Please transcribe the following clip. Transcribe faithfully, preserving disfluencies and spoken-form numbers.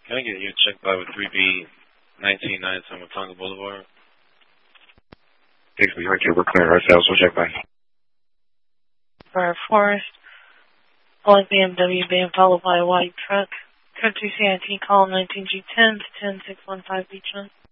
Can I get you checked by with three B nineteen ninety-seven Watonga Boulevard? six B, right here, we're clearing ourselves, we'll check by. For Forest, calling B M W, being followed by a white truck. Code two C I T, call nineteen G ten to ten six one five Beachman.